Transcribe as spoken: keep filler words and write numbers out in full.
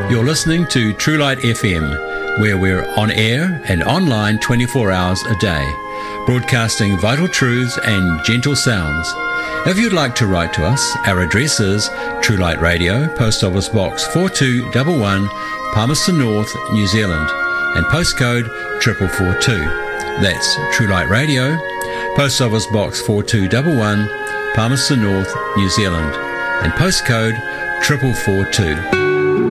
You're listening to True Light F M, where we're on air and online twenty-four hours a day, broadcasting vital truths and gentle sounds. If you'd like to write to us, our address is True Light Radio, Post Office Box four two one one, Palmerston North, New Zealand, and postcode triple four two. That's True Light Radio, Post Office Box four two one one, Palmerston North, New Zealand, and postcode triple four two.